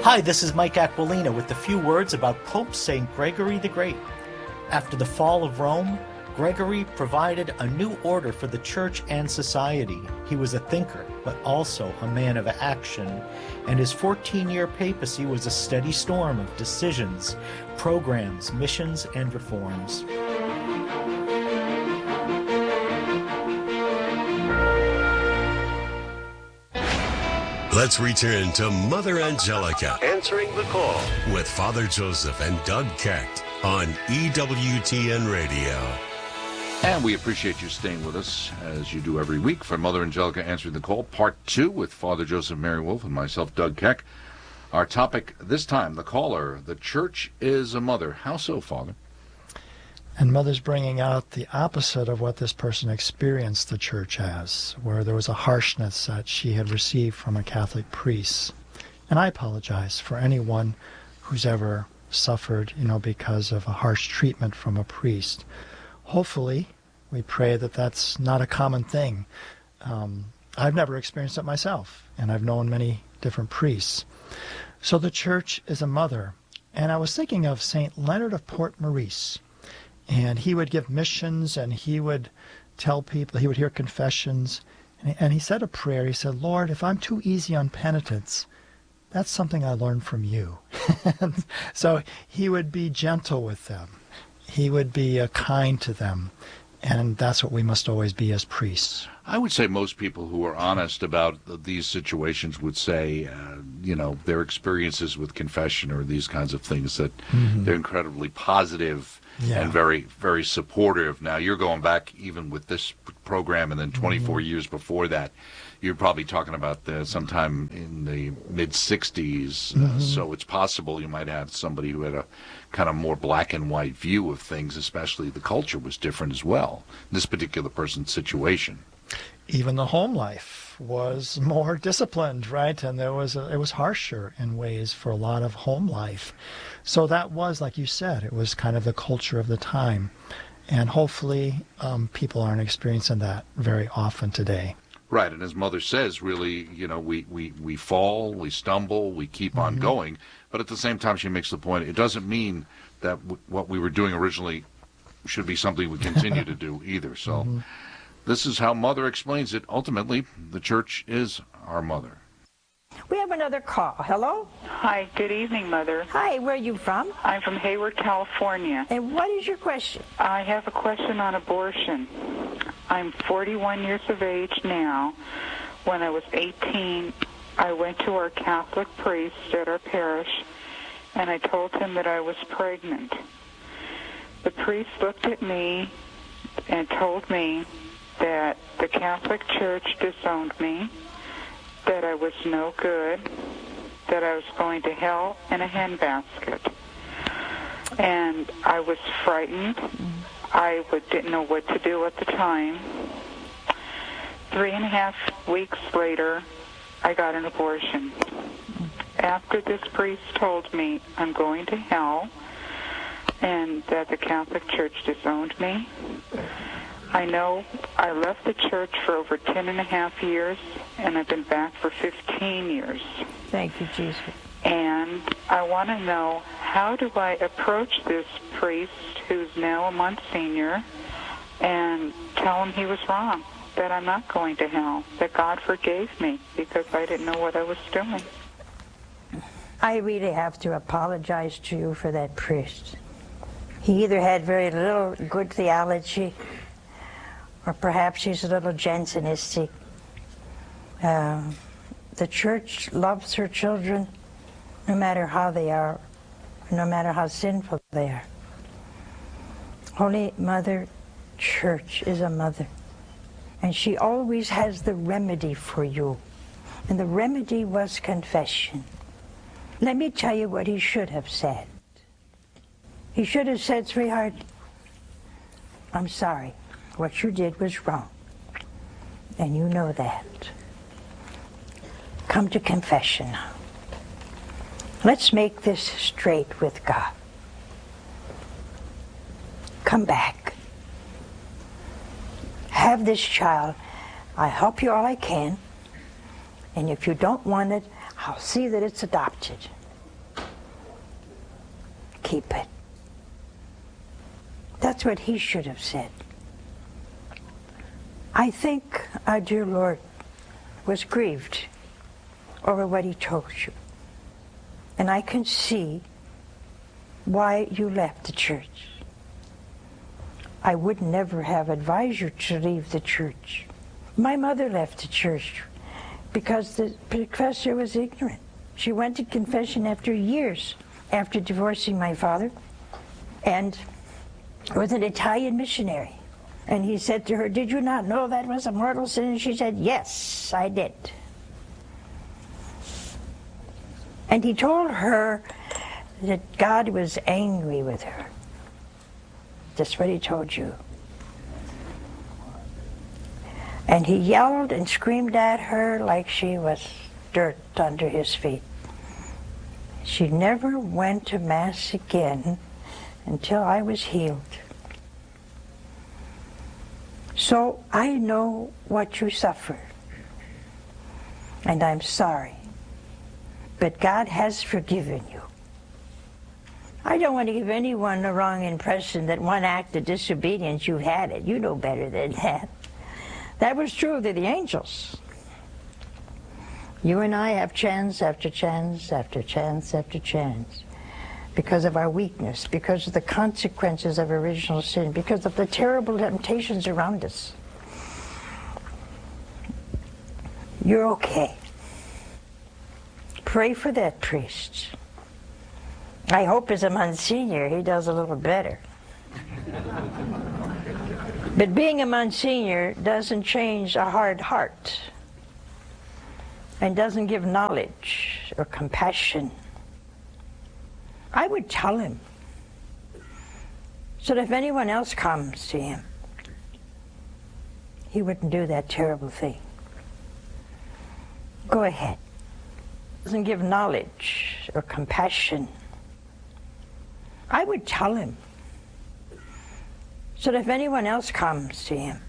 Hi, this is Mike Aquilina with a few words about Pope St. Gregory the Great. After the fall of Rome, Gregory provided a new order for the church and society. He was a thinker, but also a man of action, and his 14-year papacy was a steady storm of decisions, programs, missions, and reforms. Let's return to Mother Angelica Answering the Call with Father Joseph and Doug Keck on EWTN Radio. And we appreciate you staying with us, as you do every week, for Mother Angelica Answering the Call, Part 2, with Father Joseph Mary Wolf and myself, Doug Keck. Our topic this time, the caller, the church is a mother. How so, Father? And Mother's bringing out the opposite of what this person experienced the church as, where there was a harshness that she had received from a Catholic priest. And I apologize for anyone who's ever suffered, because of a harsh treatment from a priest. Hopefully, we pray that that's not a common thing. I've never experienced it myself, and I've known many different priests. So the church is a mother. And I was thinking of St. Leonard of Port Maurice. And he would give missions, and he would tell people, he would hear confessions, and he said a prayer. He said, Lord, if I'm too easy on penitence, that's something I learned from you. So he would be gentle with them. He would be kind to them. And that's what we must always be as priests. I would say most people who are honest about these situations would say, their experiences with confession or these kinds of things, that they're incredibly positive and very, very supportive. Now, you're going back even with this program, and then 24 years before that, you're probably talking about sometime in the mid-'60s. So it's possible you might have somebody who had a kind of more black and white view of things, especially the culture was different as well, in this particular person's situation. Even the home life was more disciplined, right? And it was harsher in ways for a lot of home life. So that was, like you said, it was kind of the culture of the time. And hopefully people aren't experiencing that very often today. Right, and as Mother says, really, we fall, we stumble, we keep on going. But at the same time, she makes the point, it doesn't mean that what we were doing originally should be something we continue to do either. So this is how Mother explains it. Ultimately, the church is our mother. We have another call. Hello? Hi, good evening, Mother. Hi, where are you from? I'm from Hayward, California. And what is your question? I have a question on abortion. I'm 41 years of age now. When I was 18, I went to our Catholic priest at our parish, and I told him that I was pregnant. The priest looked at me and told me that the Catholic Church disowned me, that I was no good, that I was going to hell in a handbasket. And I was frightened. I didn't know what to do at the time. 3.5 weeks later, I got an abortion. After this priest told me I'm going to hell and that the Catholic Church disowned me, I know I left the church for over 10.5 years, and I've been back for 15 years. Thank you, Jesus. And I want to know, how do I approach this priest who's now a Monsignor and tell him he was wrong, that I'm not going to hell, that God forgave me because I didn't know what I was doing? I really have to apologize to you for that priest. He either had very little good theology, or perhaps he's a little Jansenistic. The church loves her children no matter how they are, no matter how sinful they are. Holy Mother Church is a mother, and she always has the remedy for you. And the remedy was confession. Let me tell you what he should have said. He should have said, sweetheart, I'm sorry. What you did was wrong, and you know that. Come to confession now. Let's make this straight with God. Come back. Have this child. I'll help you all I can, and if you don't want it, I'll see that it's adopted. keep it. That's what he should have said. I think our dear Lord was grieved over what he told you. And I can see why you left the church. I would never have advised you to leave the church. My mother left the church because the professor was ignorant. She went to confession after years after divorcing my father, and was an Italian missionary. And he said to her, "Did you not know that was a mortal sin?" And she said, "Yes, I did." And he told her that God was angry with her. That's what he told you. And he yelled and screamed at her like she was dirt under his feet. She never went to Mass again until I was healed. So I know what you suffer, and I'm sorry. But God has forgiven you. I don't want to give anyone the wrong impression that one act of disobedience, you've had it. You know better than that. That was true of the angels. You and I have chance after chance after chance after chance because of our weakness, because of the consequences of original sin, because of the terrible temptations around us. You're okay. Pray for that priest. I hope as a Monsignor he does a little better. But being a Monsignor doesn't change a hard heart and doesn't give knowledge or compassion. I would tell him so that if anyone else comes to him, he wouldn't do that terrible thing. Go ahead. Doesn't give knowledge or compassion. I would tell him so that if anyone else comes to him,